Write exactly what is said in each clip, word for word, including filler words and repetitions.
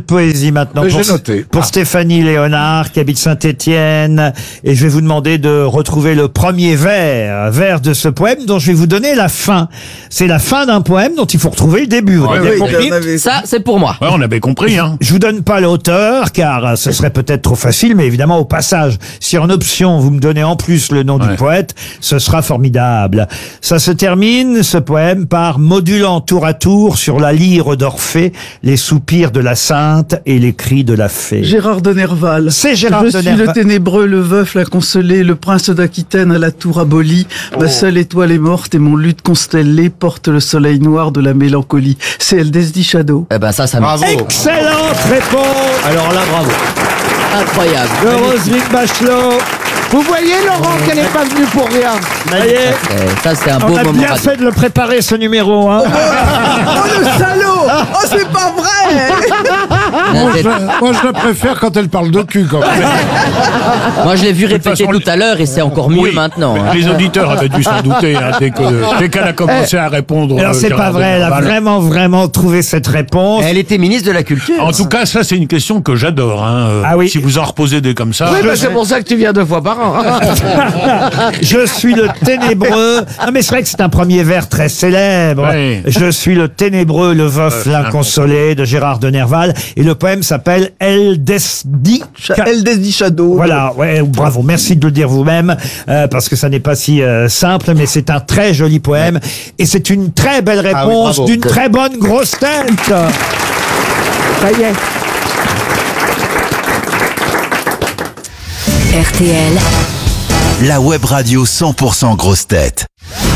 poésie maintenant Mais pour, j'ai noté. pour Ah. Stéphanie Léonard qui habite Saint-Étienne et je vais vous demander de retrouver le premier vers, vers de ce poème dont je vais vous donner la fin. C'est la fin d'un poème dont il faut retrouver le début. Vous Ouais, avez oui, compris ? Ça, c'est pour moi. Ouais, on avait compris, hein. Je vous donne pas l'auteur car ce serait peut-être trop facile, mais évidemment au passage, si en option vous me donnez en plus le nom Ouais. du poète, ce sera formidable. Ça se termine, ce poème, par modulant tour à tour sur la lyre d'Orphée les soupirs de la sainte et les cris de la fée. Gérard de Nerval. C'est Gérard Je de suis Nerval. le ténébreux, le veuf, l'inconsolé, le prince d'Aquitaine à la tour abolie. Ma seule étoile est morte et mon luth constellé porte le soleil noir de la mélancolie. C'est El Desdi Shadow. Eh ben ça, ça me... Excellente réponse Alors là, bravo. Incroyable. de Roselyne Bachelot. Vous voyez, Laurent, qu'elle n'est pas venue pour rien. Ça y est, Eh, Ça, c'est un beau on a moment bien radio. fait de le préparer ce numéro. Hein. Oh le salaud! Oh c'est pas vrai! Moi, je, moi, je la préfère quand elle parle de cul, quand même. Moi, je l'ai vu De toute répéter façon, tout à l'heure et c'est encore mieux Oui. maintenant. hein. Les auditeurs avaient dû s'en douter, hein, dès que, dès qu'elle a commencé à répondre. Alors euh, c'est pas Gérard vrai, elle a Denerval. vraiment, vraiment trouvé cette réponse. Elle était ministre de la Culture. En tout cas, ça, c'est une question que j'adore, hein. Euh, Ah oui. Si vous en reposez des comme ça. Oui, bah, c'est pour ça que tu viens deux fois par an. Je suis le ténébreux. Non mais c'est vrai que c'est un premier vers très célèbre. Oui. Je suis le ténébreux, le veuf, Euh, l'inconsolé de Gérard de Nerval. Et le poème s'appelle El Desdi. El Desdi Shadow. Voilà, ouais, bravo, merci de le dire vous-même, euh, parce que ça n'est pas si euh, simple, mais c'est un très joli poème, et c'est une très belle Ah oui, réponse bravo. d'une très bonne grosse tête. Ça y est. R T L, La web radio cent pour cent grosse tête.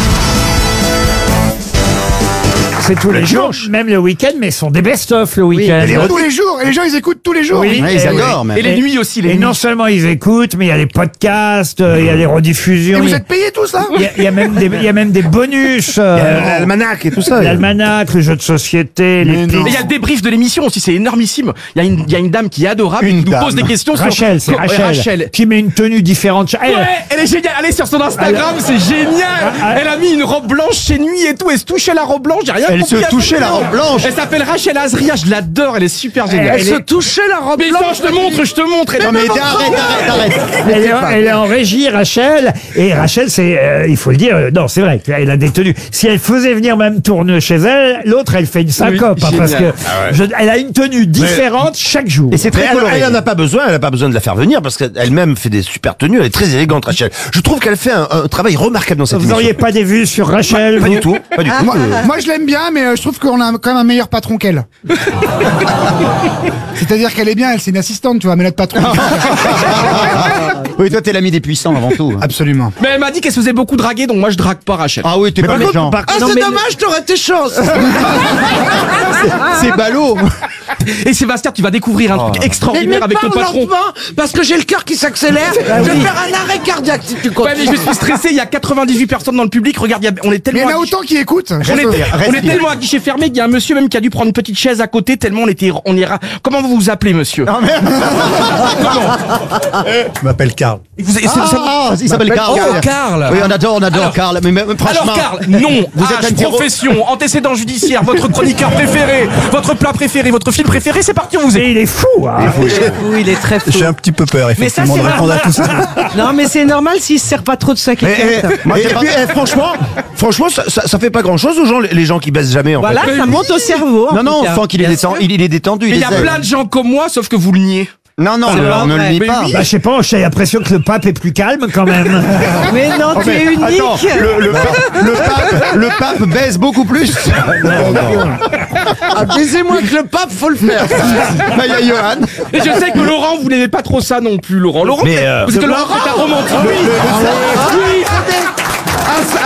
C'est tous les jours, même le week-end, mais ce sont des best-of le week-end. Tous les jours. Et les gens, ils écoutent tous les jours. Oui, Ouais, ils et adorent, oui. même. Et les nuits aussi. Et non seulement ils écoutent, mais il y a les podcasts, euh, il y a les rediffusions. Et vous il y a- êtes payés tout ça? il y, a, il y a même des, il y a même des bonus. euh, L'almanach et tout ça. L'almanach, le jeu de société, les non. petits- Et il y a le débrief de l'émission aussi, c'est énormissime. Il y, a une- il y a une dame qui est adorable, Une qui nous dame. pose des questions Rachel, c'est sur... Rachel, Rachel. qui met une tenue différente. Elle- Ouais, elle est géniale. Allez sur son Instagram, c'est génial. Ah, Elle a mis une robe blanche chez nuit et tout. Elle se touchait la robe blanche. J'ai rien Elle compris. se à touchait cette la vidéo. robe blanche. Elle s'appelle Rachel Azria. Je l'adore. Elle est super géniale. Elle Elle est- se touchait la robe blanche. Je te montre, je te montre. Elle- Non mais arrête, arrête, arrête. Elle est, elle est en régie, Rachel. Et Rachel, c'est, euh, il faut le dire, euh, non, c'est vrai qu'elle a des tenues. Si elle faisait venir même tourner chez elle, l'autre, elle fait une syncope. hein, parce que génial. je- elle a une tenue différente chaque jour. Et c'est très Mais elle, coloré. elle en a pas besoin, elle a pas besoin de la faire venir parce qu'elle-même fait des super tenues, elle est très élégante Rachel. Je trouve qu'elle fait un, un travail remarquable dans cette Vous émission. n'auriez pas des vues sur Rachel Pas vous du tout, pas du tout. Moi, moi, je l'aime bien, mais euh, je trouve qu'on a quand même un meilleur patron qu'elle. C'est-à-dire qu'elle est bien, elle c'est une assistante, tu vois, mais notre patron. Oui, toi t'es l'ami des puissants avant tout. Absolument. Mais elle m'a dit qu'elle se faisait beaucoup draguer, donc moi je drague pas Rachel. Ah oui, t'es pas méchant. Ah c'est dommage, t'aurais tes chances! C'est ballot. Et Sébastien, tu vas découvrir un truc Mais, mais extraordinaire avec ton parle patron. lentement, parce que j'ai le cœur qui s'accélère. Je vais faire un arrêt cardiaque si tu Ouais, continues. mais je suis stressé. Il y a quatre-vingt-dix-huit personnes dans le public. Regarde, il y a- on est Mais tellement. il y en a à guichet- autant qui écoutent. On est, Respire, on est respire. tellement à guichet fermé qu'il y a un monsieur même qui a dû prendre une petite chaise à côté tellement on était, on ira. Comment vous vous appelez, monsieur? Je m'appelle Karl. Vous, c'est- c'est- Ah, il s'appelle Karl. Oh, Karl. Oui, on adore, on adore Alors- Karl. Mais, mais franchement. Alors Karl, non, Vous âge, êtes un terro- profession, antécédent judiciaire, votre chroniqueur préféré, votre plat préféré, votre film préféré, c'est parti, on vous Et écoute. il est fou, hein. Oui, il est très fou. J'ai un petit peu peur, effectivement, de répondre à tout ça. Non, mais c'est normal s'il se sert pas trop de sa Mais, quiquette. eh, et, puis, eh, franchement, franchement, ça, ça, ça fait pas grand-chose aux gens, les, les gens qui baissent jamais en Voilà, fait. ça monte au cerveau. en Non, non, tout cas. Franck, il est, détendu, il, il est détendu. Mais il y a est zen. plein de gens comme moi, sauf que vous le niez. Non, non, C'est le- pas on ne le vrai. nie Mais pas. oui. Bah, je sais pas, j'ai l'impression que le pape est plus calme quand même. Mais non, tu es unique. Attends, le, le, le pape, le pape baise beaucoup plus. Ah, baisez-moi que le pape, faut le faire. Bah, il y a Johan. Et je sais que Laurent, vous n'aimez pas trop ça non plus, Laurent. Laurent, Mais, c'est- euh, parce que Laurent, c'est un romantique. Oui, oui. Ah, ça-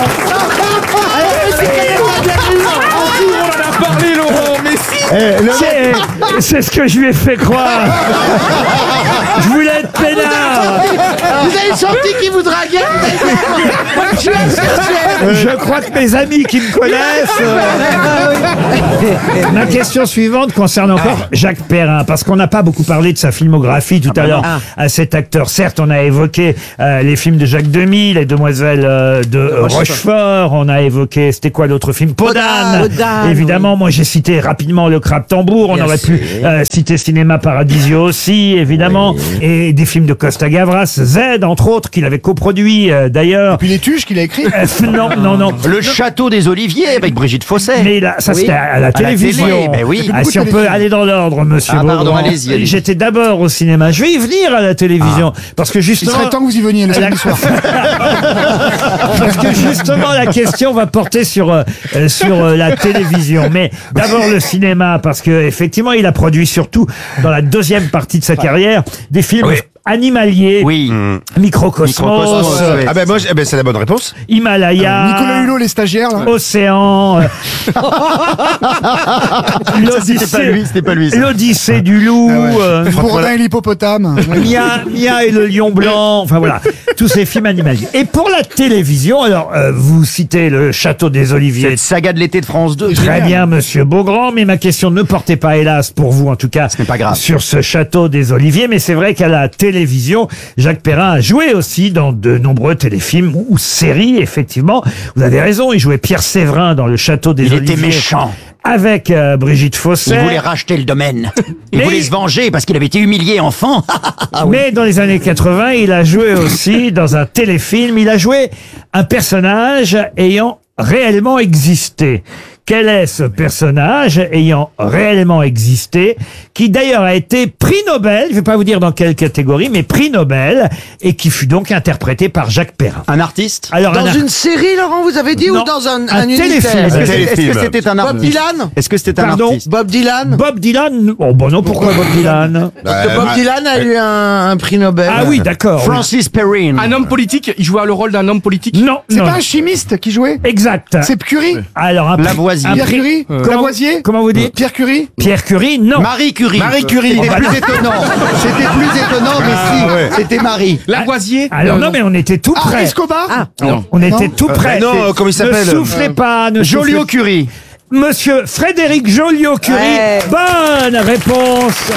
on en a parlé, Laurent, mais si. C'est- C'est ce que je lui ai fait croire. Je voulais être Pénard. Vous avez senti qu'il vous draguait? Moi, je suis asexuel. Je crois que mes amis qui me connaissent. euh, Ma question suivante concerne encore Jacques Perrin, parce qu'on n'a pas beaucoup parlé de sa filmographie tout à l'heure à cet acteur. Certes, on a évoqué euh, les films de Jacques Demy, Les Demoiselles euh, de euh, Rochefort. On a évoqué, c'était quoi l'autre film? Podane. Podane, Évidemment, moi j'ai cité rapidement Le Crabe Tambour. On Bien aurait sûr. pu euh, citer Cinéma Paradisio aussi, évidemment, et des films de Costa Gavras, Z entre autres, qu'il avait coproduit euh, d'ailleurs. Puis les tuches qu'il a écrit. Euh, non, non, non. Le château des Oliviers avec Brigitte Fossé. Mais là, ça Oui. c'était à la la télévision. télé, mais oui. Ah, si on peut aller dans l'ordre, monsieur Ah, pardon, Beaugrand. allez-y, allez-y. J'étais d'abord au cinéma. Je vais y venir à la télévision. Parce que Il justement. serait temps que vous y veniez le samedi soir. Parce que justement, la question va porter sur, euh, euh, sur euh, la télévision. Mais d'abord le cinéma, parce que effectivement, il a produit surtout dans la deuxième partie de sa carrière des films Oui. animaliers. Oui. Microcosmos, Microcosmos, euh, ouais. Ah ben moi, je- eh ben, c'est la bonne réponse. Himalaya. Nicolas Hulot, les stagiaires, là. Océan. euh, C'était pas lui, c'était pas lui. ça. L'Odyssée du loup. Ah ouais. euh, Bourdin et l'hippopotame. Mia, Mia et le lion blanc, enfin voilà, tous ces films animaliers. Et pour la télévision, alors euh, vous citez le Château des Oliviers. Cette saga de l'été de France deux. Très bien, monsieur Beaugrand, mais ma question ne portait pas, hélas, pour vous en tout cas, Ce n'est pas grave. sur ce Château des Oliviers, mais c'est vrai qu'à la télévision, Jacques Perrin a joué aussi dans de nombreux téléfilms ou séries, effectivement. Vous avez raison, il jouait Pierre Séverin dans le Château des Il Oliviers. était méchant. Avec euh, Brigitte Fossé. Il voulait racheter le domaine. Il Mais- voulait se venger parce qu'il avait été humilié enfant. Ah oui. Mais dans les années quatre-vingts, il a joué aussi dans un téléfilm. Il a joué un personnage ayant réellement existé. Quel est ce personnage ayant réellement existé, qui d'ailleurs a été prix Nobel, je ne vais pas vous dire dans quelle catégorie, mais prix Nobel, et qui fut donc interprété par Jacques Perrin. Un artiste. Alors, Dans un, une série, Laurent, vous avez dit, Non, ou dans un, un unitaire? téléfilm. Est-ce que, c'est- téléfilm. est-ce que c'était un Bob artiste Dylan? Est-ce que c'était un Pardon artiste Bob Dylan? Bob Dylan. Oh bon non, pourquoi Bob Dylan Parce que Bob Dylan a eu un, un prix Nobel. Ah oui, d'accord. oui. Francis Perrine. Un homme politique, il jouait le rôle d'un homme politique. Non, C'est non. pas un chimiste qui jouait? Exact. C'est Curie? Alors un prix- Lavoisier. un Pierre prix- Curie? Comment- Lavoisier? Comment vous dites Pierre Curie? Pierre Curie, non. Marie Curie. Marie Curie. Oh, C'était bah plus non. étonnant. C'était plus étonnant, mais si. C'était Marie. Lavoisier. Alors Euh, non, mais on était tout Ah, près. Escobar? Non. On était Non. tout près. Euh, non, C'est- comment il s'appelle Ne soufflez pas. Ne Joliot soufflez- Curie. Monsieur Frédéric Joliot-Curie. Ouais. Bonne réponse.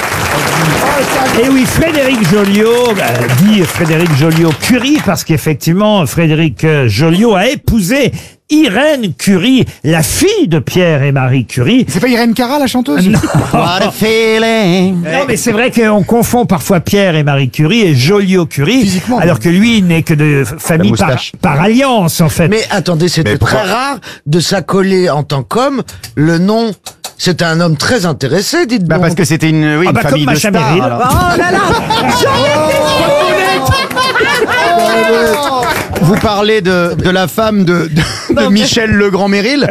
Et oui, Frédéric Joliot, bah, dit Frédéric Joliot-Curie, parce qu'effectivement, Frédéric euh, Joliot a épousé Irène Curie, la fille de Pierre et Marie Curie. C'est pas Irène Cara, la chanteuse? Non. What a feeling. Non, mais c'est vrai qu'on confond parfois Pierre et Marie Curie et Joliot-Curie, Physiquement, alors que lui, il n'est que de famille par, moustache. par alliance, en fait. Mais attendez, c'était Mais pourquoi très rare de s'accoler en tant qu'homme le nom. C'était un homme très intéressé, dites Bah donc. parce que c'était une, oui, Ah une bah, comme famille de Macha stars. Merrill. alors. Oh là là! Vous parlez de, de la femme de, de, de Michel Legrand-Merrill.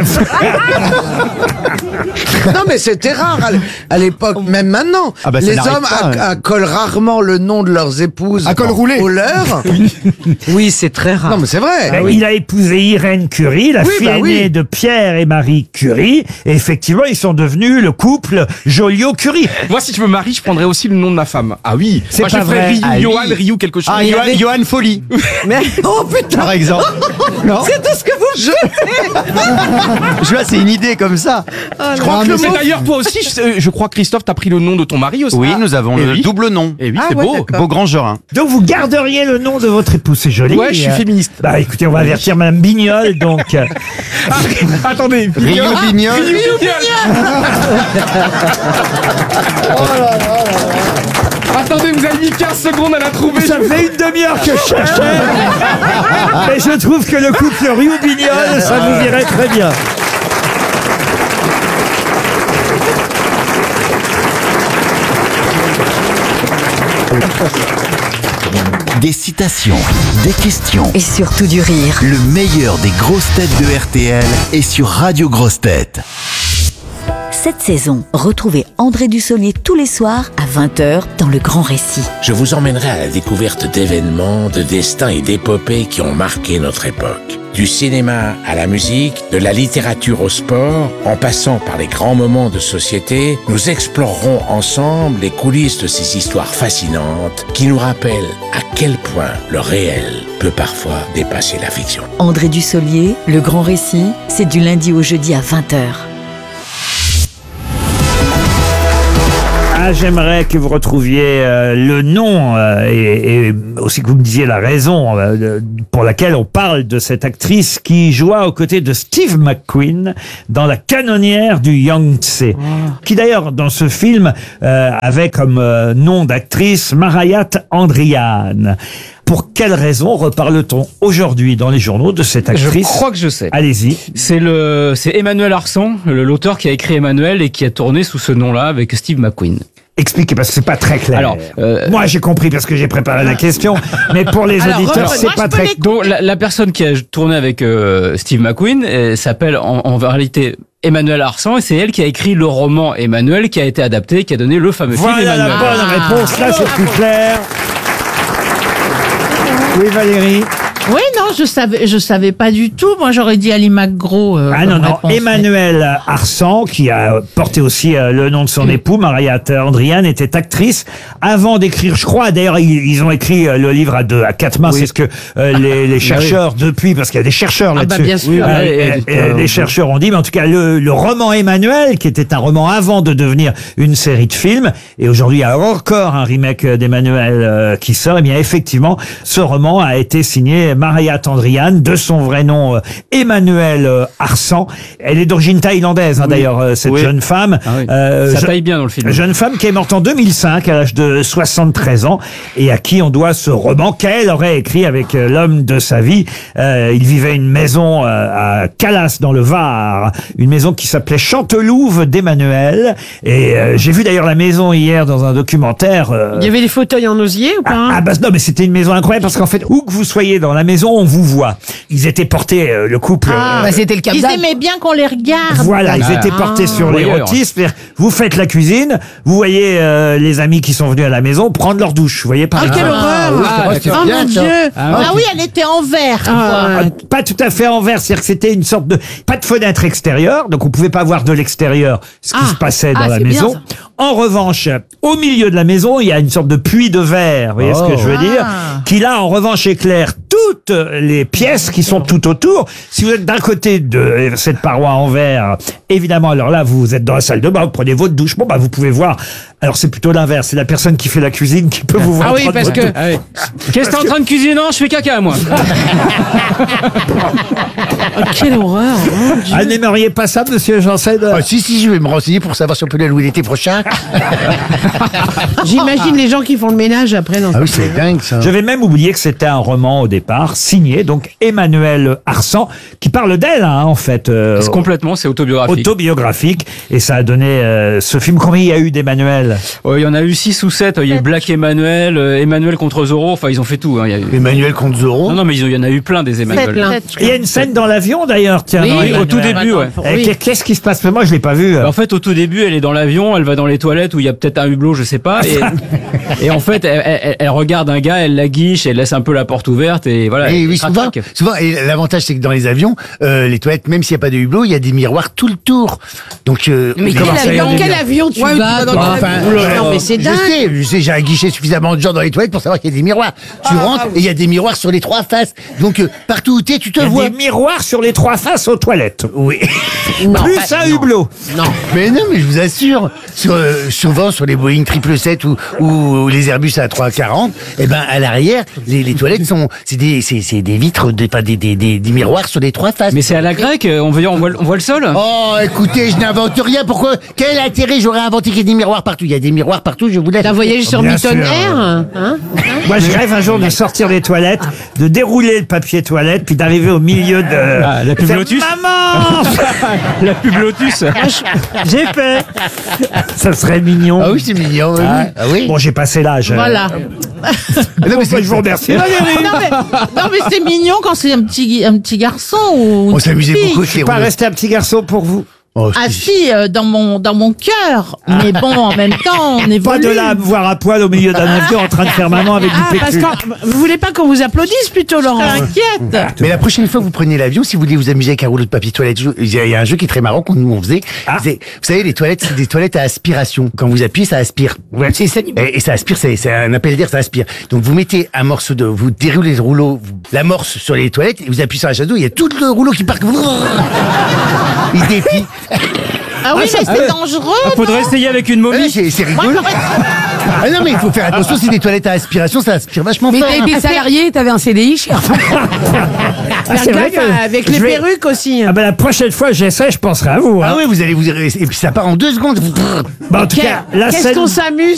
Non, mais c'était rare à, à l'époque, même maintenant. Ah bah, ça les n'arrive hommes pas, acc- hein. accolent rarement le nom de leurs épouses À col roulé. au leur. Oui, c'est très rare. Non, mais c'est vrai. Ben, Il a épousé Irène Curie, la Oui, fille bah oui. aînée de Pierre et Marie Curie. Et effectivement, ils sont devenus le couple Joliot-Curie. Moi, si je me marie, je prendrais aussi le nom de ma femme. Ah oui. C'est Moi, pas je ferais vrai. Ryu, Ah oui. Johan, Ryu, quelque chose. Ah, Johan, Johan Folly, Mais oh putain, par exemple. Non, c'est tout ce que vous je... je vois, c'est une idée comme ça. Je crois que mais d'ailleurs, toi aussi, je, je crois, Christophe, t'as pris le nom de ton mari aussi. Oui, nous avons Et le oui. double nom. Et oui, Ah c'est ouais, beau. d'accord. Beaugrand-Gerin. Donc vous garderiez le nom de votre épouse, c'est joli. Ouais, je suis Euh, féministe. Bah écoutez, on va avertir Madame Bignol, donc. euh, Ah, attendez. Rio Bignol. Ryu, Attendez, vous avez mis quinze secondes à la trouver. Ça fait une demi-heure que je cherchais. Mais je trouve que le couple Rioux-Bignol, ça vous irait très bien. Des citations, des questions. Et surtout du rire. Le meilleur des grosses têtes de R T L est sur Radio Grosses Têtes. cette saison. Retrouvez André Dussolier tous les soirs à vingt heures dans Le Grand Récit. Je vous emmènerai à la découverte d'événements, de destins et d'épopées qui ont marqué notre époque. Du cinéma à la musique, de la littérature au sport, en passant par les grands moments de société, nous explorerons ensemble les coulisses de ces histoires fascinantes qui nous rappellent à quel point le réel peut parfois dépasser la fiction. André Dussolier, Le Grand Récit, c'est du lundi au jeudi à vingt heures. Ah, j'aimerais que vous retrouviez euh, le nom euh, et, et aussi que vous me disiez la raison euh, de, pour laquelle on parle de cette actrice qui joua aux côtés de Steve McQueen dans La Canonnière du Yangtze, oh. qui d'ailleurs dans ce film euh, avait comme euh, nom d'actrice Marayat Andrian. Pour quelle raison reparle-t-on aujourd'hui dans les journaux de cette actrice? Je crois que je sais. Allez-y. C'est le, c'est Emmanuel Arsan, le, l'auteur qui a écrit Emmanuel et qui a tourné sous ce nom-là avec Steve McQueen. Expliquez, parce que c'est pas très clair. Alors, euh, moi j'ai compris parce que j'ai préparé la question, mais pour les alors, auditeurs, alors, c'est pas très. Donc la, la personne qui a tourné avec euh, Steve McQueen euh, s'appelle en, en réalité Emmanuel Arsan et c'est elle qui a écrit le roman Emmanuel qui a été adapté, qui a donné le fameux voilà film Emmanuel. Voilà la bonne réponse. Là, c'est plus clair. Oui, Valérie. Oui, non, je savais, je savais pas du tout. Moi, j'aurais dit Ali McGraw. Euh, ah non, non, réponse, Emmanuel mais... Arsan, qui a porté aussi euh, le nom de son mmh. époux, Marayat Andrian, était actrice avant d'écrire, je crois, d'ailleurs, ils, ils ont écrit euh, le livre à deux, à quatre mains, oui. c'est ce que euh, les, les chercheurs, ah, oui. depuis, parce qu'il y a des chercheurs là-dessus, ah, bah, bien sûr. Oui, euh, oui, euh, euh, euh, les chercheurs ont dit, mais en tout cas, le, le roman Emmanuel, qui était un roman avant de devenir une série de films, et aujourd'hui, il y a encore un remake d'Emmanuel euh, qui sort, et bien, effectivement, ce roman a été signé Marayat Andrian, de son vrai nom euh, Emmanuel euh, Arsan. Elle est d'origine thaïlandaise, hein, oui. d'ailleurs, euh, cette oui. jeune femme. Ah oui. euh, Ça taille bien dans le film. Jeune femme qui est morte en deux mille cinq, à l'âge de soixante-treize ans, et à qui on doit ce roman qu'elle aurait écrit avec euh, l'homme de sa vie. Euh, il vivait une maison euh, à Calas, dans le Var, une maison qui s'appelait Chantelouve d'Emmanuel. Et euh, j'ai vu d'ailleurs la maison hier dans un documentaire. Euh... Il y avait des fauteuils en osier ou pas? Ah, ah bah non, mais c'était une maison incroyable parce qu'en fait, où que vous soyez dans la maison, on vous voit. Ils étaient portés, euh, le couple. Ah, euh, bah c'était le cap Ils aimaient bien qu'on les regarde. Voilà, ils ah, étaient portés ah, sur l'érotisme. Vous faites la cuisine, vous voyez euh, les amis qui sont venus à la maison prendre leur douche. Vous voyez par exemple. Ah, quelle horreur! Ah, oui, oh mon Dieu! Ah, ah oui, elle était en verre. Ah, pas tout à fait en verre, c'est-à-dire que c'était une sorte de pas de fenêtre extérieure, donc on pouvait pas voir de l'extérieur ce qui ah, se passait dans ah, la maison. Bien, en revanche, au milieu de la maison, il y a une sorte de puits de verre. Vous voyez oh. ce que je veux dire? Ah. Qui là, en revanche, éclaire toutes les pièces qui sont tout autour. Si vous êtes d'un côté de cette paroi en verre, évidemment, alors là, vous êtes dans la salle de bain, vous prenez votre douche. Bon, bah, vous pouvez voir. Alors, c'est plutôt l'inverse. C'est la personne qui fait la cuisine qui peut vous voir. Ah oui, parce que, ah oui. Qu'est-ce que t'es en train de cuisiner? Non, je fais caca, moi. Oh, quelle horreur. Oh, ah, n'aimeriez pas ça, monsieur Janssen? Ah, si, si, je vais me renseigner pour savoir si on peut la louer l'été prochain. J'imagine les gens qui font le ménage après dans Ah oui, c'est dingue, ça. J'avais même oublié que c'était un roman au départ, signé, donc, Emmanuel Arsan, qui parle d'elle, hein, en fait. Euh, c'est complètement, c'est autobiographique. Autobiographique. Et ça a donné euh, ce film. Combien il y a eu d'Emmanuel? Oh, il y en a eu six ou sept. Il y a eu Black Emmanuel, euh, Emmanuel contre Zorro. Enfin, ils ont fait tout. Hein. Il y a eu... Emmanuel contre Zorro? Non, non, mais il y en a eu plein des Emmanuel. Il y a une scène dans l'avion, d'ailleurs. Tiens, oui, dans oui, au tout début, ouais. Oui. Qu'est-ce qui se passe? Moi, je l'ai pas vu. Bah, en fait, au tout début, elle est dans l'avion, elle va dans les toilettes où il y a peut-être un hublot, je sais pas. Et, et en fait, elle, elle, elle regarde un gars, elle la guiche, elle laisse un peu la porte ouverte et voilà. Et oui, souvent, souvent, et l'avantage, c'est que dans les avions, euh, les toilettes, même s'il n'y a pas de hublot, il y a des miroirs tout le tour. Donc, euh, mais quel avion, dans quel avion tu ouais, vas dans enfin, euh, Non, mais c'est dingue. Je sais, je sais, j'ai un guichet suffisamment de gens dans les toilettes pour savoir qu'il y a des miroirs. Tu ah, rentres et il y a des miroirs sur les trois faces. Donc, euh, partout où t'es, tu te il y a vois. Des miroirs sur les trois faces aux toilettes. Oui. Non, plus pas, un non. hublot. Non. Mais non, mais je vous assure, sur, euh, souvent sur les Boeing triple sept ou, ou les Airbus A trois cent quarante, eh ben à l'arrière, les, les toilettes sont, c'est des, c'est, c'est des vitres, des, pas des, des, des, des miroirs sur les trois faces. Mais c'est à la grecque, on veut dire, on voit, on voit le sol. Oh, écoutez, je n'invente rien. Pourquoi? Quel intérêt j'aurais inventé qu'il y ait des miroirs partout? Il y a des miroirs partout. Je vous laisse. T'as voyagé sur Milton Air, hein? Moi, je rêve un jour de sortir des toilettes, de dérouler le papier toilette, puis d'arriver au milieu de. Ah, la pub Lotus. Maman. La pub Lotus. J'ai fait. Ça serait mignon. Ah oui, c'est mignon. Oui. Ah, ah oui. Bon, j'ai passé l'âge. Voilà. Non, mais je vous remercie. non, mais, non, mais c'est mignon quand c'est un petit, un petit garçon ou. On s'amusait beaucoup. Je suis pas resté un petit garçon pour vous. Oh, Ah si, euh, dans mon dans mon cœur. Mais bon, en même temps, on évolue. Pas de là à me voir à poil au milieu d'un avion en train de faire maman avec Ah, du parce PQ. que vous voulez pas qu'on vous applaudisse plutôt, Laurent? Inquiète. Mais la prochaine fois que vous prenez l'avion, si vous voulez vous amuser avec un rouleau de papier toilette, il y a il y a un jeu qui est très marrant qu'on nous on faisait. Ah. C'est- Vous savez, les toilettes, c'est des toilettes à aspiration. Quand vous appuyez, ça aspire. C'est ça. Et, et ça aspire, c'est c'est un appel d'air, ça aspire. Donc vous mettez un morceau de, vous déroulez le rouleau, vous l'amorce sur les toilettes et vous appuyez sur la chasse d'eau, il y a tout le rouleau qui part. Il se déplie. Ah oui, Ah, ça, mais ah c'est ouais. dangereux. Ah, faudrait essayer avec une Ouais, momie. c'est c'est rigolo. Ah non, mais il faut faire attention, c'est des toilettes à aspiration, ça aspire vachement Mais fort. t'as hein. été salarié, t'avais un C D I, cher. Ah, c'est vrai que avec je les vais- perruques aussi. Ah ben la prochaine fois que j'essaie, je penserai à vous. Hein. Ah oui, vous allez vous, et puis ça part en deux secondes. Bah, en tout cas, la Qu'est-ce scène qu'on s'amuse